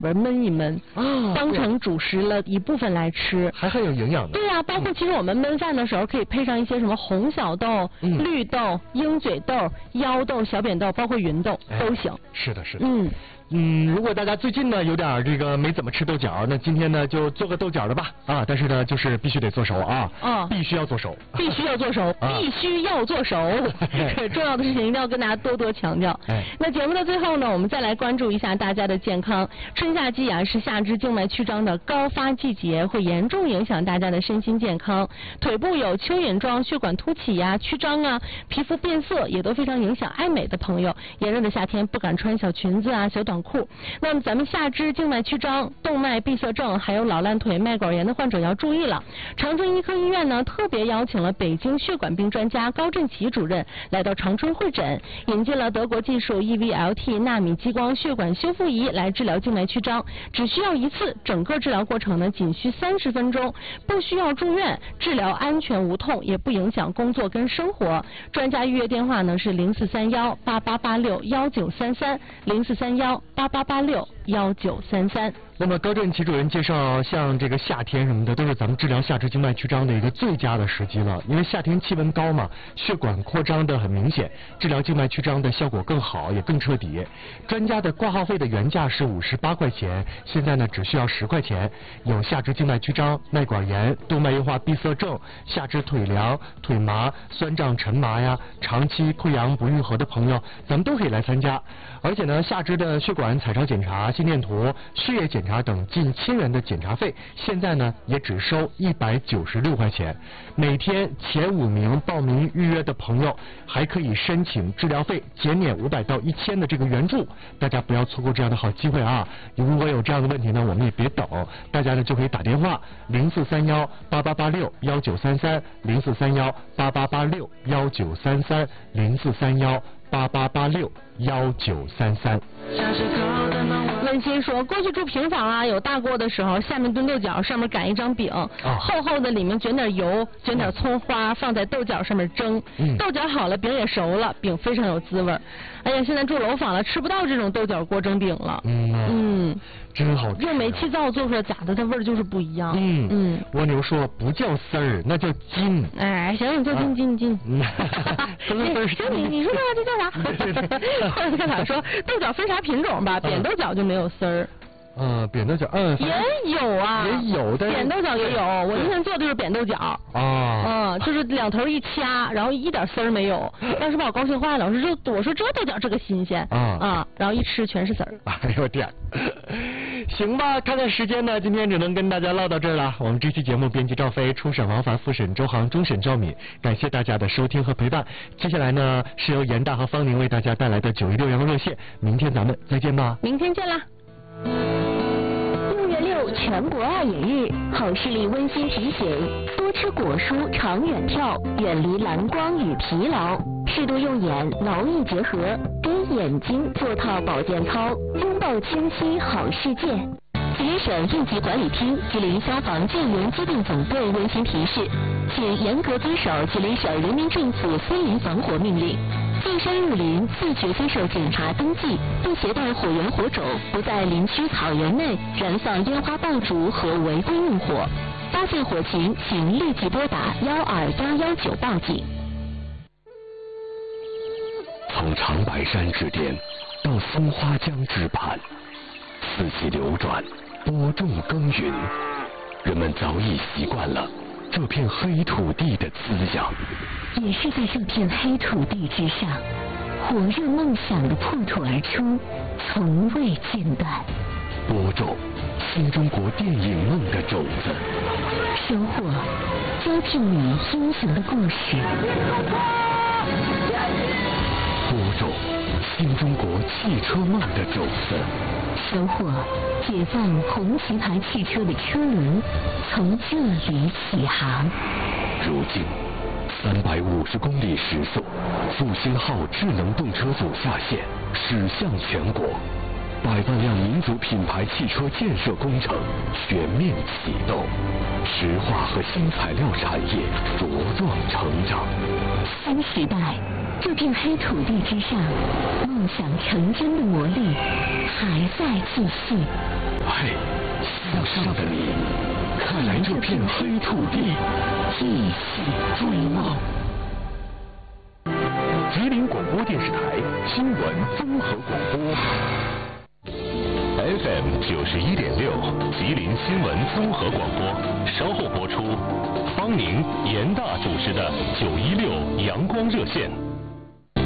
焖一焖，当成主食了一部分来吃， 还很有营养的。 对呀，包括其实我们焖饭的时候可以配上一些什么红小豆、绿豆、鹰嘴豆、腰豆、小扁豆，包括芸豆都行。 是的，是的。如果大家最近呢有点这个没怎么吃豆角，那今天呢就做个豆角的吧啊！但是呢就是必须得做熟啊，必须要做熟， 必须要做熟，必须要做熟，这重要的事情一定要跟大家多多强调。那节目的最后呢，我们再来关注一下大家的健康。春夏季啊是下肢静脉曲张的高发季节，会严重影响大家的身心健康。腿部有蚯蚓状血管凸起呀、曲张啊，皮肤变色也都非常影响爱美的朋友。炎热的夏天不敢穿小裙子啊、小短裤。那么咱们下肢静脉曲张、动脉闭塞症还有老烂腿、脉管炎的患者要注意了。长春医科医院呢特别邀请了北京血管病专家高振奇主任来到长春会诊，引进了德国技术 EVLT 纳米激光血管修复仪来治疗静脉曲张，只需要一次，整个治疗过程呢仅需30分钟，不需要住院，治疗安全无痛，也不影响工作跟生活。专家预约电话呢是043188861933043188861933。 那么高振奇主任介绍，像这个夏天什么的，都是咱们治疗下肢静脉曲张的一个最佳的时机了。因为夏天气温高嘛，血管扩张的很明显，治疗静脉曲张的效果更好，也更彻底。专家的挂号费的原价是58块钱，现在呢只需要10块钱。有下肢静脉曲张、脉管炎、动脉硬化闭塞症、下肢腿凉、腿麻、酸胀沉麻呀，长期溃疡不愈合的朋友，咱们都可以来参加。而且呢，下肢的血管彩超检查、心电图、血液检查等近1000元的检查费，现在呢也只收196块钱。每天前5名报名预约的朋友，还可以申请治疗费减免500到1000的这个援助。大家不要错过这样的好机会啊！如果有这样的问题呢，我们也别等，大家呢就可以打电话043188861933043188861933043188861933。 温馨说，过去住平房啊，有大锅的时候，下面炖豆角，上面擀一张饼，厚厚的，里面卷点油，卷点葱花，放在豆角上面蒸。豆角好了，饼也熟了，饼非常有滋味。哎呀，现在住楼房了，吃不到这种豆角锅蒸饼了。 真好吃。 用煤气灶做出来咋的，它味儿就是不一样。 蜗牛说不叫丝儿，那叫筋。 哎，行，叫筋。行，你说这叫啥？或者看咋说，豆角分啥品种吧，扁豆角就没有丝儿。 扁豆角， 也有啊， 也有，但是扁豆角也有。我那天做的就是扁豆角就是两头一掐，然后一点丝儿没有。当时把我高兴坏了，我说这豆角这个新鲜然后一吃全是丝儿。 哎呦天，行吧，看看时间呢，今天只能跟大家唠到这儿了。我们这期节目编辑赵飞，初审王凡，复审周航，终审赵敏，感谢大家的收听和陪伴。接下来呢是由严大和方宁为大家带来的916阳光热线，明天咱们再见吧。 明天见啦。 6月6全国爱眼日，好视力温馨提醒：多吃果蔬，长远眺，远离蓝光与疲劳，适度用眼，劳逸结合，给眼睛做套保健操，拥抱清晰好世界。吉林省应急管理厅、吉林消防救援机动总队温馨提示，请严格遵守吉林省人民政府森林防火命令。进山入林，自觉接受检查登记，不携带火源火种，不在林区草原内燃放烟花爆竹和违规用火。发现火情，请立即拨打12819报警。 从长白山之巅到松花江之畔，四季流转，播种耕耘，人们早已习惯了这片黑土地的滋养。 也是在这片黑土地之上，火热梦想的破土而出，从未间断。 播种新中国电影梦的种子， 收获交替你英雄的故事。 播种新中国汽车梦的种子， 收获解放红旗牌汽车的车轮，从这里起航。 如今350公里时速，复兴号智能动车组下线，驶向全国，100万辆民族品牌汽车建设工程全面启动，石化和新材料产业茁壮成长。 新时代，这片黑土地之上，梦想成真的魔力还在继续。 嘿，向上的你，看来这片黑土地继续追梦。吉林广播电视台新闻综合广播 FM 91.6，吉林新闻综合广播，稍后播出。方宁、严大主持的916阳光热线。